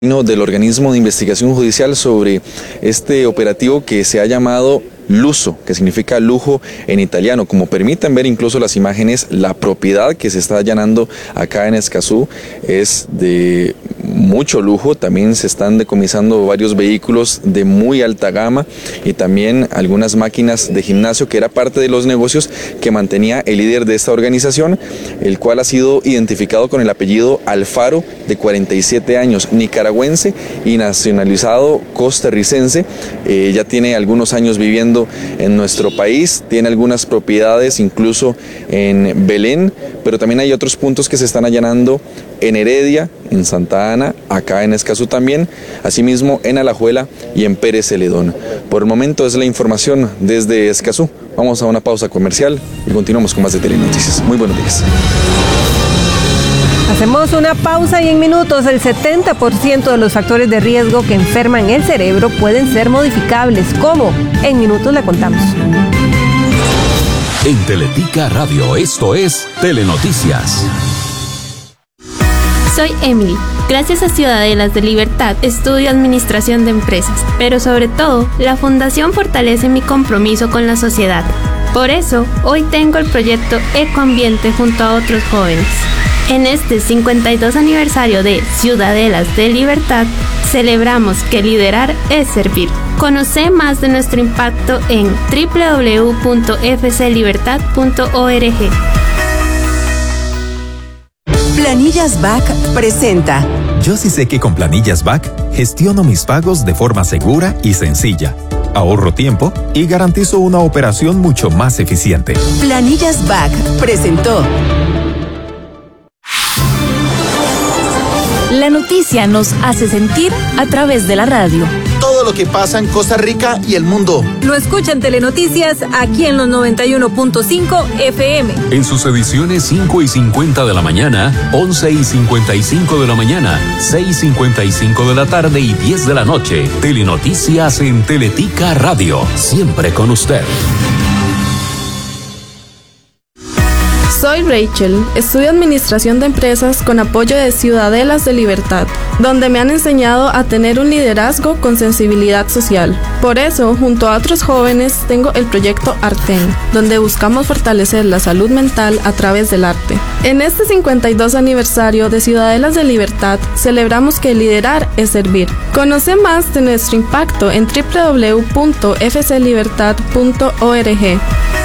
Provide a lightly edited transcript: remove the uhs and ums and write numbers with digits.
Del organismo de investigación judicial sobre este operativo que se ha llamado Luso, que significa lujo en italiano. Como permiten ver incluso las imágenes, la propiedad que se está allanando acá en Escazú es de mucho lujo. También se están decomisando varios vehículos de muy alta gama y también algunas máquinas de gimnasio, que era parte de los negocios que mantenía el líder de esta organización, el cual ha sido identificado con el apellido Alfaro, de 47 años, nicaragüense y nacionalizado costarricense. Ya tiene algunos años viviendo en nuestro país, tiene algunas propiedades incluso en Belén, pero también hay otros puntos que se están allanando en Heredia, en Santa Ana, acá en Escazú también, asimismo en Alajuela y en Pérez Celedón. Por el momento es la información desde Escazú. Vamos a una pausa comercial y continuamos con más de Telenoticias. Muy buenos días. Hacemos una pausa y en minutos el 70% de los factores de riesgo que enferman el cerebro pueden ser modificables. ¿Cómo? En minutos le contamos. En Teletica Radio, esto es Telenoticias. Soy Emily. Gracias a Ciudadelas de Libertad estudio Administración de Empresas, pero sobre todo, la Fundación fortalece mi compromiso con la sociedad. Por eso, hoy tengo el proyecto Ecoambiente junto a otros jóvenes. En este 52 aniversario de Ciudadelas de Libertad, celebramos que liderar es servir. Conoce más de nuestro impacto en www.fclibertad.org. Planillas BAC presenta. Yo sí sé que con Planillas BAC gestiono mis pagos de forma segura y sencilla. Ahorro tiempo y garantizo una operación mucho más eficiente. Planillas BAC presentó. La noticia nos hace sentir a través de la radio. Todo lo que pasa en Costa Rica y el mundo. Lo escuchan Telenoticias aquí en los 91.5 FM. En sus ediciones 5:50 de la mañana, 11:55 de la mañana, 6:55 de la tarde y 10 de la noche. Telenoticias en Teletica Radio. Siempre con usted. Soy Rachel, estudio Administración de Empresas con apoyo de Ciudadelas de Libertad, donde me han enseñado a tener un liderazgo con sensibilidad social. Por eso, junto a otros jóvenes, tengo el proyecto Arten, donde buscamos fortalecer la salud mental a través del arte. En este 52 aniversario de Ciudadelas de Libertad, celebramos que liderar es servir. Conoce más de nuestro impacto en www.fclibertad.org.